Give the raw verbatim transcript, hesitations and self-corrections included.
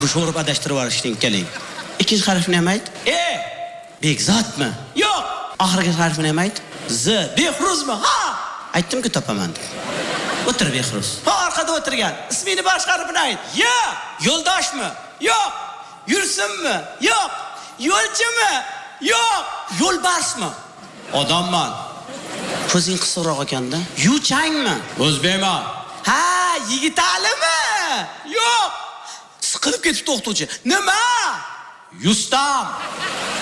Bu sho'rib adashtirib yuborishning keling. Ikkinchi harfni ham ayt. E. Bekzodmi? Yo'q. Oxirgi harfni ham ayt. Z. Behruzmi? Ha! Aytdim-ku topaman deb. O'tir Behruz. Ha, orqada o'tirgan. Ismini bosh harfini ayt. Ya. Yo'ldoshmi? Yo'q. Yursinmi? Yo'q. Yo'lchimi? Yo'q. Yo'lbarsmi? Odamman. Ko'zing qisqaroq ekanda. Yuchangmi? O'zbekman. Ha, Yigitalimi? Yo'q. Siqilib ketibdi o'qituvchi. Nima? Yustam.